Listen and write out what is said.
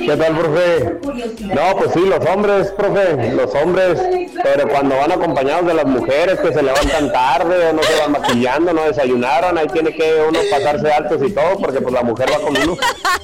¿Qué tal, profe? No, pues sí, los hombres, profe, los hombres, pero cuando van acompañados de las mujeres que se levantan tarde o no se van maquillando, no desayunaron, ahí tiene que uno pasarse altos y todo, porque pues la mujer va con uno.